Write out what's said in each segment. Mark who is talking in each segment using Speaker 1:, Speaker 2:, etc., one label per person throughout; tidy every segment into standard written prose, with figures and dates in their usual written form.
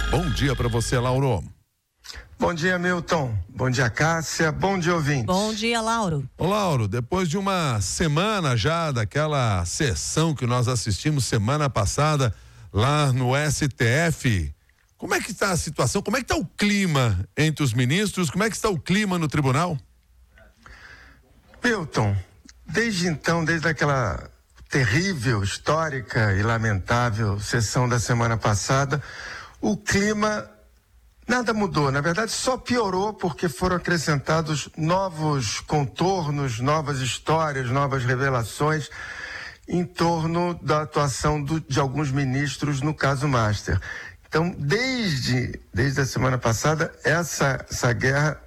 Speaker 1: Bom dia para você, Lauro.
Speaker 2: Bom dia, Milton. Bom dia, Cássia. Bom dia, ouvintes.
Speaker 3: Bom dia, Lauro.
Speaker 1: Ô, Lauro, depois de uma semana já daquela sessão que nós assistimos semana passada lá no STF, como é que está a situação? Como é que está o clima entre os ministros? Como é que está o clima no tribunal?
Speaker 2: Milton, desde então, desde aquela terrível, histórica e lamentável sessão da semana passada, o clima nada mudou. Na verdade, só piorou porque foram acrescentados novos contornos, novas histórias, novas revelações em torno da atuação de alguns ministros no caso Master. Então, desde a semana passada, essa guerra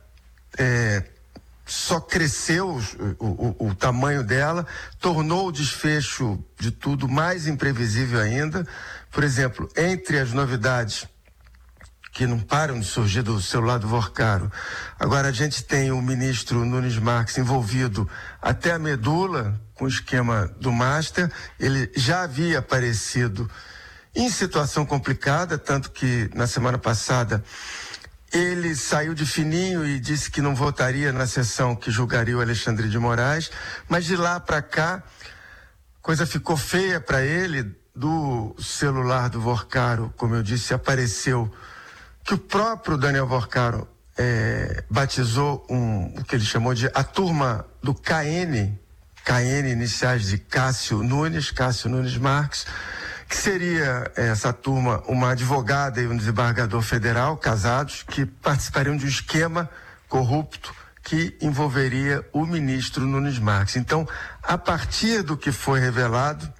Speaker 2: só cresceu o tamanho dela, tornou o desfecho de tudo mais imprevisível ainda. Por exemplo, entre as novidades que não param de surgir do celular do Vorcaro, agora a gente tem o ministro Nunes Marques envolvido até a medula com o esquema do Master. Ele já havia aparecido em situação complicada, tanto que na semana passada ele saiu de fininho e disse que não votaria na sessão que julgaria o Alexandre de Moraes, mas de lá para cá, coisa ficou feia para ele. Do celular do Vorcaro, como eu disse, apareceu que o próprio Daniel Vorcaro batizou o que ele chamou de a turma do KN, iniciais de Cássio Nunes Marques, que seria essa turma uma advogada e um desembargador federal, casados, que participariam de um esquema corrupto que envolveria o ministro Nunes Marques. Então, a partir do que foi revelado,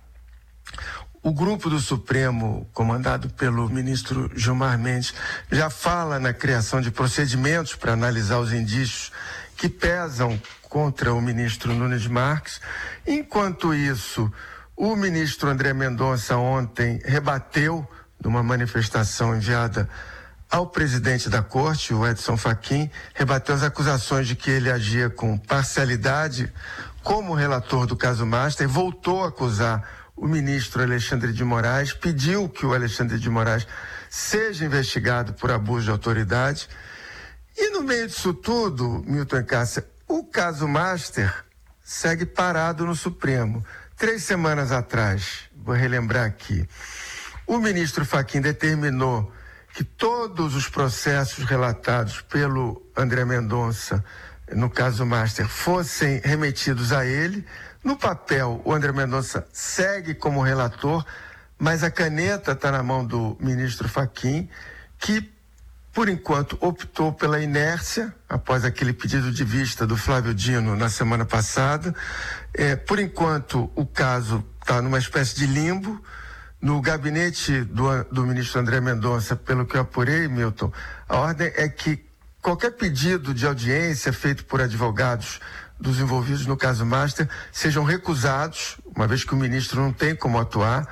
Speaker 2: o grupo do Supremo, comandado pelo ministro Gilmar Mendes, já fala na criação de procedimentos para analisar os indícios que pesam contra o ministro Nunes Marques. Enquanto isso, o ministro André Mendonça ontem rebateu, numa manifestação enviada ao presidente da corte, o Edson Fachin, rebateu as acusações de que ele agia com parcialidade como relator do caso Master, e voltou a acusar o ministro Alexandre de Moraes, pediu que o Alexandre de Moraes seja investigado por abuso de autoridade. E no meio disso tudo, Milton e Cássia, o caso Master segue parado no Supremo. 3 semanas atrás, vou relembrar aqui, o ministro Fachin determinou que todos os processos relatados pelo André Mendonça, no caso Master, fossem remetidos a ele. No papel, o André Mendonça segue como relator, mas a caneta está na mão do ministro Fachin, que, por enquanto, optou pela inércia, após aquele pedido de vista do Flávio Dino na semana passada. Por enquanto, o caso está numa espécie de limbo. No gabinete do ministro André Mendonça, pelo que eu apurei, Milton, a ordem é que qualquer pedido de audiência feito por advogados dos envolvidos no caso Master sejam recusados, uma vez que o ministro não tem como atuar.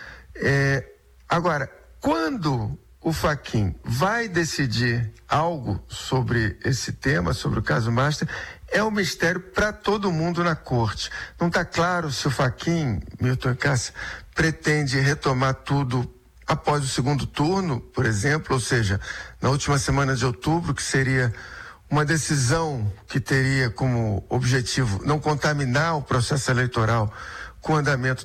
Speaker 2: Agora, quando o Fachin vai decidir algo sobre esse tema, sobre o caso Master, é um mistério para todo mundo na corte. Não está claro se o Fachin, Milton e Cássia, pretende retomar tudo após o segundo turno, por exemplo, ou seja, na última semana de outubro, que seria uma decisão que teria como objetivo não contaminar o processo eleitoral com o andamento